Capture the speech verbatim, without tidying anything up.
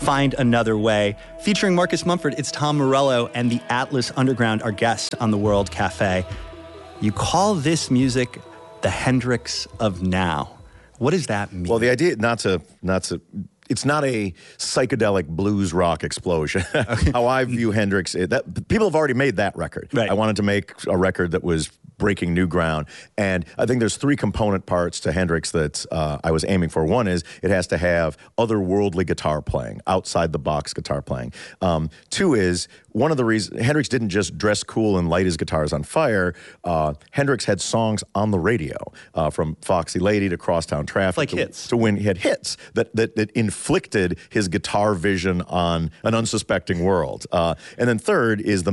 Find Another Way. Featuring Marcus Mumford, it's Tom Morello and the Atlas Underground, our guest on the World Cafe. You call this music the Hendrix of now. What does that mean? Well, the idea, not to, not to, it's not a psychedelic blues rock explosion. How I view Hendrix, that people have already made that record. Right. I wanted to make a record that was breaking new ground. And I think there's three component parts to Hendrix that uh, I was aiming for. One is it has to have otherworldly guitar playing, outside the box guitar playing. Um, two is one of the reasons Hendrix didn't just dress cool and light his guitars on fire. Uh, Hendrix had songs on the radio, uh, from Foxy Lady to Crosstown Traffic. Like to, hits. To when he had hits that, that, that inflicted his guitar vision on an unsuspecting world. Uh, and then third is the